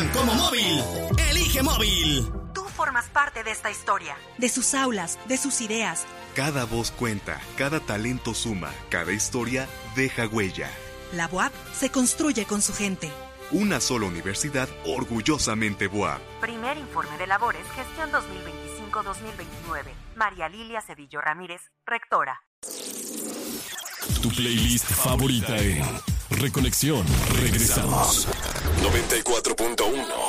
presentan como Móvil. Elige Móvil. Tú formas parte de esta historia. De sus aulas, de sus ideas. Cada voz cuenta, cada talento suma, cada historia deja huella. La BUAP se construye con su gente. Una sola universidad orgullosamente BUAP. Primer informe de labores, gestión 2025-2029. María Lilia Cedillo Ramírez, rectora. Tu playlist favorita en Reconexión. Regresamos. 94.1